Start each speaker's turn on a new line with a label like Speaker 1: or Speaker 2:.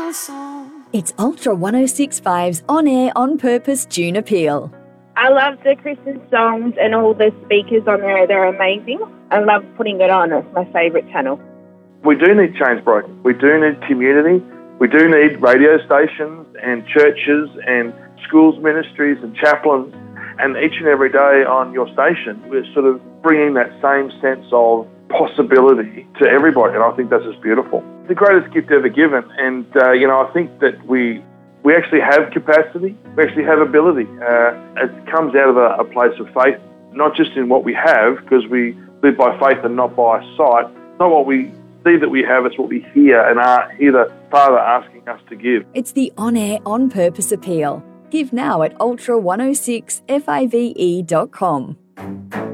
Speaker 1: It's Ultra 106.5's On Air, On Purpose June Appeal.
Speaker 2: I love the Christmas songs and all the speakers on there. They're amazing. I love putting it on. It's my favourite channel.
Speaker 3: We do need change broken. We do need community. We do need radio stations and churches and schools ministries and chaplains. And each and every day on your station, we're sort of bringing that same sense of possibility to everybody. And I think that's just beautiful. The greatest gift ever given. And, I think that we actually have capacity. We actually have ability. It comes out of a place of faith, not just in what we have, because we live by faith and not by sight. Not what we see that we have, it's what we hear and hear the Father asking us to give.
Speaker 1: It's the On Air, On Purpose appeal. Give now at ultra106five.com.